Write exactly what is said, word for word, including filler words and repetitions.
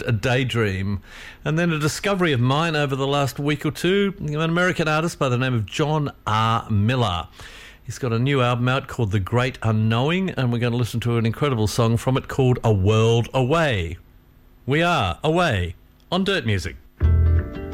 a daydream. And then a discovery of mine over the last week or two, an American artist by the name of John R. Miller. He's got a new album out called The Great Unknowing, and we're going to listen to an incredible song from it called A World Away. We are away on Dirt Music.